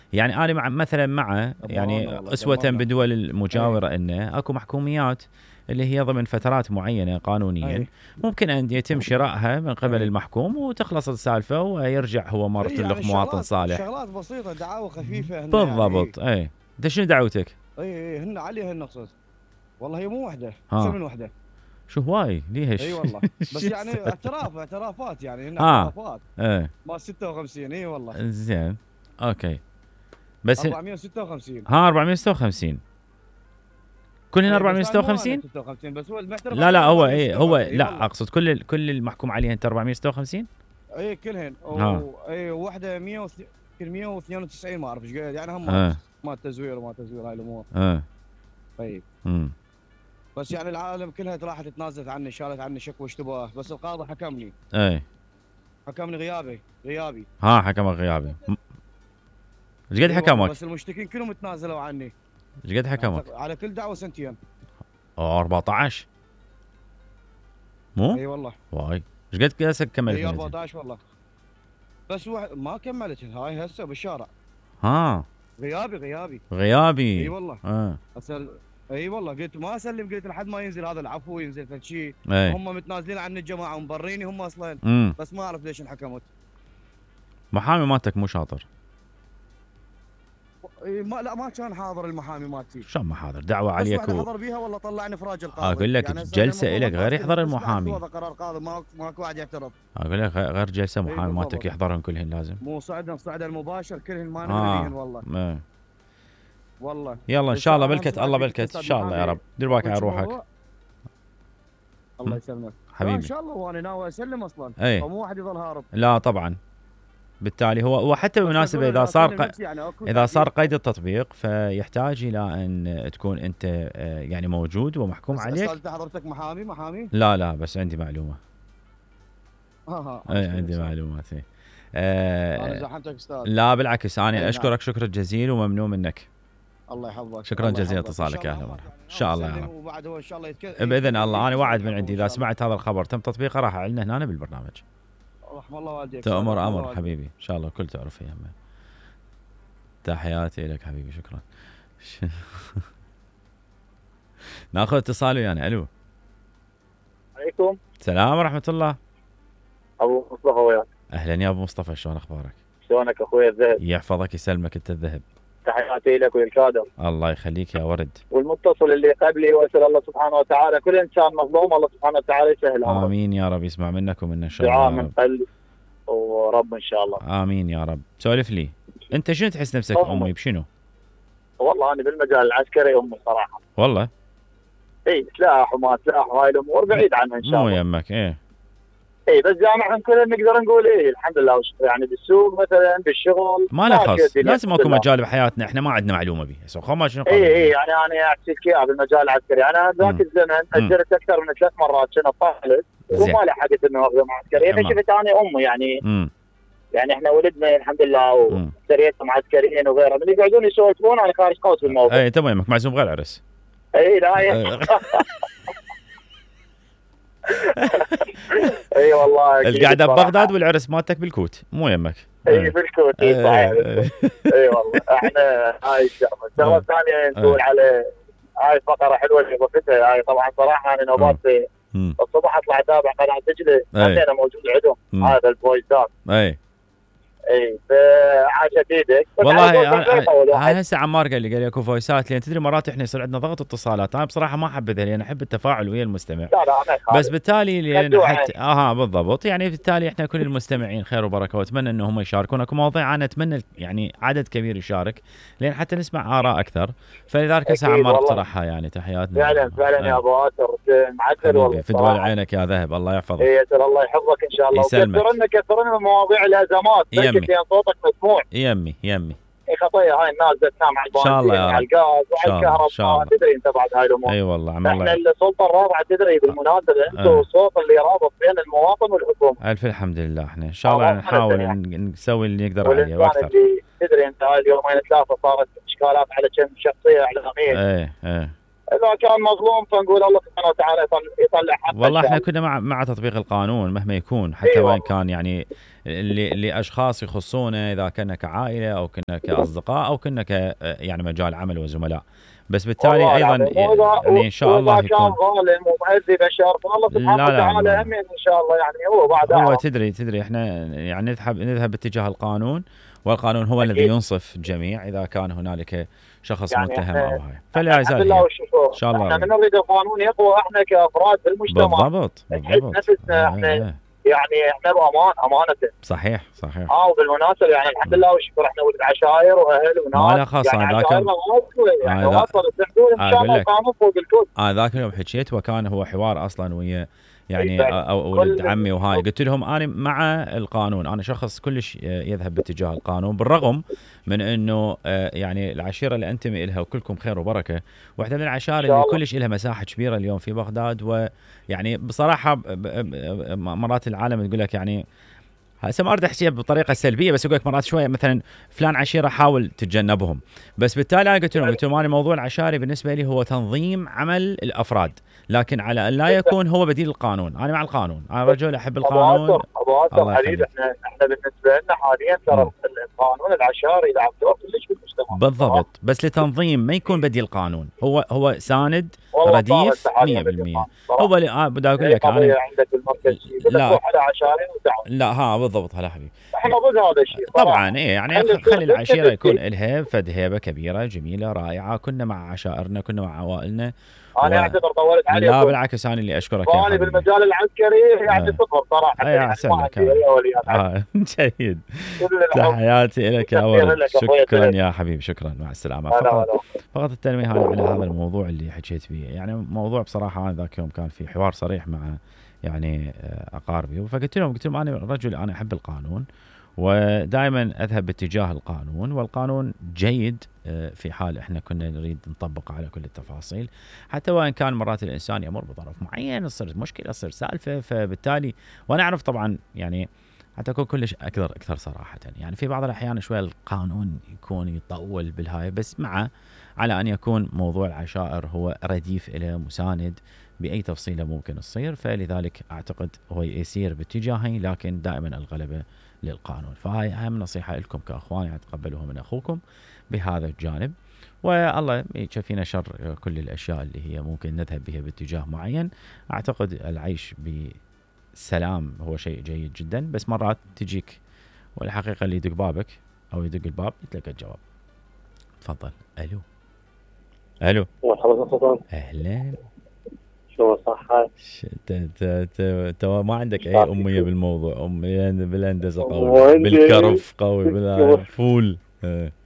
يعني انا مع مثلا مع يعني اسوه بدول المجاوره انه اكو محكوميات اللي هي ضمن فترات معينه قانونيا ممكن ان يتم شرائها من قبل المحكوم وتخلص السالفه ويرجع هو مرته يعني الاخ مواطن صالح. شغلات بسيطه، دعاوى خفيفه هن بالضبط. يعني اي انت شنو دعوتك؟ اي هن عليها النقصد. والله هي مو وحده، اكثر من وحده. شو هواي ليش؟ اي والله بس يعني اعترافات يعني هن اعترافات. ايه ما 56. اي والله زين اوكي بس 456. 456 كلهن اي بس انا مو 456 56 بس هو المحترف. لا هو هو لا والله. اقصد كل المحكوم عليها انت 456. اي كلهن اي واحده 192 ما اعرف ايش قاعد يعني هم ما تزوير هاي الامور. طيب بس يعني العالم كلها راحت تنازلت عني، شالت عني شكوى اشتباه، بس القاضي حكمني. حكمني غيابي. حكمك غيابي. ايش قد حكمك؟ بس المشتكين كلهم تنازلوا عني. ايش قد حكمك؟ على كل دعوه سنتين. 14 مو؟ اي والله. واي ايش قد كاسك كملت؟ اي 14 والله. بس ما كملت هاي هسه بالشارع. غيابي. اي والله. اي والله قلت ما اسلم، قلت لحد ما ينزل هذا العفو ينزل فد شيء. هم متنازلين عن الجماعه ومبريني هم اصلا. بس ما اعرف ليش انحكمت. محامي مالتك مو شاطر. ما كان حاضر المحامي مالتي. شو ما حاضر دعوه عليك حضر بيها والله طلعني افراج القاضي. اقول لك يعني جلسه الك غير يحضر المحامي. هذا قرار قاضي ماكو واحد يعترض. اقول لك غير جلسه محامي مالتك يحضرهم كلهن لازم. مو صعد المباشر كلهن ما ندريهن والله. والله يلا ان شاء الله بلكت الله بلكت ان شاء الله يا رب. دير بالك على روحك. الله يسلمك حبيبي. ان شاء الله وانا ناوي اسلم اصلا. ومو واحد يظل هارب. لا طبعا. بالتالي هو حتى بالمناسبه اذا صار قيد التطبيق فيحتاج الى ان تكون انت يعني موجود ومحكوم عليك. سألت حضرتك محامي؟ لا بس عندي معلومه. عندي معلومات. انا زحمتك استاذ. لا بالعكس انا اشكرك شكر جزيل وممنون منك. الله يحفظك. شكرا جزيلا اتصالك يا اهلا ومرحبا. ان شاء الله يا رب. وبعد هو ان شاء الله باذن الله. انا وعد من عندي اذا سمعت هذا الخبر تم تطبيقه راح اعلنه هنا بالبرنامج. رحم الله والديك. تأمر امر حبيبي ان شاء الله الكل تعرف فيها. تحياتي لك حبيبي شكرا. ناخذ اتصال ويانا. الو. عليكم السلام ورحمه الله. ابو مصطفى وياك. اهلا يا ابو مصطفى شلون اخبارك؟ شلونك اخوي الذهب؟ يحفظك يسلمك انت الذهب. تحياتي لك وللكادر. الله يخليك يا ورد. والمتصل اللي قبلي واسال الله سبحانه وتعالى كل انسان مظلوم الله سبحانه وتعالى يسهل امره. امين يا رب يسمع منك ومنا ان شاء الله. دعاء من قلب ورب ان شاء الله. امين يا رب. سولف لي انت شنو تحس نفسك امي بشنو؟ والله انا بالمجال العسكري امي صراحه. والله؟ اي سلاح وما سلاح وهاي الامور بعيد عنها ان شاء الله. مو يمك. اي بس جامعهم كلنا نقدر نقول الحمد لله يعني بالسوق مثلا بالشغل ما له خاص. لازم اكو مجال بحياتنا احنا ما عندنا معلومه به. ما شنو قال. اي يعني انا احكي لك اياها بالمجال العسكري. انا ذاك الزمن اجرت اكثر من 3 مرات كنا طالب وما لحقت انه اخذ معسكري. انا شفت انا امي يعني يعني احنا ولدنا الحمد لله وسريتهم عسكريين وغيرهم اللي يقعدون يسولفون انا خارج قوس بالموضوع. اي تمام يمك معزوم غير عرس. اي لا اي والله القعده ببغداد والعرس مالتك بالكوت مو يمك. اي بالكوت. اي صحيح. اي والله احنا هاي الشغله الثانيه نقول على هاي فقره حلوه اللي ضفتها. هاي طبعا صراحه انا نوبات الصبح اطلع اتابع قناه دجله انا موجود عندهم هذا الفويسات. اي فعاشت ايدك والله. هاي هسه عمار قال لي اكو فويسات لان تدري مرات احنا يصير عندنا ضغط اتصالات. انا بصراحه ما احبذها لان احب التفاعل ويا المستمع. بس بالتالي لان حتى بالضبط يعني بالتالي احنا كل المستمعين خير وبركه واتمنى انه هم يشاركون. اكو مواضيع انا اتمنى يعني عدد كبير يشارك لان حتى نسمع اراء اكثر. فلذلك هسه عمار اقترحها يعني. تحياتنا فعلا يا ابو واسر معسل والله. في دول عينك يا ذهب الله يحفظك. يسر الله يحفظك ان شاء الله. وكثرنا من مواضيع الازمات صوتك مسموع. يمي خطيه هاي الناس سامع ان شاء الله على الغاز وعلى الكهرباء. تدري انت بعد هاي الامور. اي والله احنا السلطه الرابعه تدري بالمناسبه انتم الصوت اللي رابط بين المواطن والحكومه. الف الحمد لله. احنا ان شاء الله نحاول نسوي اللي نقدر عليه واكثر. تدري انت هاي اليومين 3 صارت اشكالات على كم شخصيه اعلاميه. ايه اذا كان مظلوم فنقول الله سبحانه وتعالى يطلع حقه. والله احنا كنا مع تطبيق القانون مهما يكون، حتى وين كان يعني لاشخاص يخصونه، اذا كنا كعائله او كنا كاصدقاء او كنا ك يعني مجال عمل وزملاء. بس بالتالي ايضا يعني ان شاء الله يكون كان ظالم ومؤذي بشر فالله سبحانه وتعالى هم ان شاء الله يعني هو بعد هو تدري احنا يعني نذهب باتجاه القانون، والقانون هو الذي ينصف الجميع اذا كان هنالك شخص يعني متهم او هاي. فلا يزال ان شاء الله احنا نريد القانون يقوى احنا كافراد بالمجتمع. بالضبط نفسنا احنا يعني احنا امانه. صحيح. وبالمناسبه يعني الحمد لله والشكر احنا ولد عشائر واهل وناس. ما لا خاصه يعني عشائرنا يعني وصلت الحدود ان شاء الله القانون فوق الكل. ذاك اليوم حكيت وكان هو حوار اصلا ويا يعني ولد عمي وهاي، قلت لهم انا مع القانون، انا شخص كلش يذهب باتجاه القانون، بالرغم من انه يعني العشيره اللي انتمي لها وكلكم خير وبركه، واحده من العشائر اللي كلش لها مساحه كبيره اليوم في بغداد. ويعني بصراحه مرات العالم تقول لك يعني هسه ما اريد احكيها بطريقه سلبيه، بس اقول لك مرات شويه مثلا فلان عشيره حاول تتجنبهم. بس بالتالي انا قلت لهم انا موضوع العشائري بالنسبه لي هو تنظيم عمل الافراد، لكن على ان لا يكون هو بديل القانون. انا مع القانون، انا رجل احب القانون. الله حبيبي احنا بالنسبه لنا حاليا ترى القانون العشائري يلعب دور كلش بالمجتمع. بالضبط، بس لتنظيم ما يكون بديل القانون، هو ساند رديف 100%. هو بدي اقول لك انا عندك المركز لا على عشائري لا بالضبط هلا حبيبي. احنا ضد هذا الشيء طبعا يعني خلي العشيره يكون لها فد هيبه كبيره جميله رائعه. كنا مع عشائرنا، كنا مع عوائلنا. انا اعتذر طولت عليك. لا بالعكس، انا اللي اشكرك يا حبيبي. بالمجال العسكري يعني صفر صراحه. احسن لك. جيد. تحياتي لك يا ولد. شكرا يا حبيبي، شكرا، مع السلامه. فقط التنويه على هذا الموضوع اللي حكيت فيه، يعني موضوع بصراحه انا ذاك يوم كان في حوار صريح مع يعني اقاربي، فقلت لهم انا رجل انا احب القانون ودائما اذهب باتجاه القانون، والقانون جيد في حال احنا كنا نريد نطبق على كل التفاصيل، حتى وان كان مرات الانسان يمر بظرف معين، تصير مشكله، تصير سالفه. فبالتالي وانا اعرف طبعا يعني حتى اكون كلش اكثر صراحه، يعني في بعض الاحيان شويه القانون يكون يطول بالهاي، بس على ان يكون موضوع العشائر هو رديف له مساند باي تفصيله ممكن تصير. فلذلك اعتقد هو يسير باتجاهين، لكن دائما الغلبه للقانون. فهاي اهم نصيحه لكم كاخوان، يعني تقبلوها من اخوكم بهذا الجانب، والله يكفينا شر كل الاشياء اللي هي ممكن نذهب بها باتجاه معين. اعتقد العيش بسلام هو شيء جيد جدا، بس مرات تجيك والحقيقه اللي يدق بابك او يدق الباب يتلقى الجواب. تفضل. الو اهلا. شو صحة؟ انت ما عندك اي اميه بالموضوع، بالهندسه قوي، بالكرف قوي، بالفول.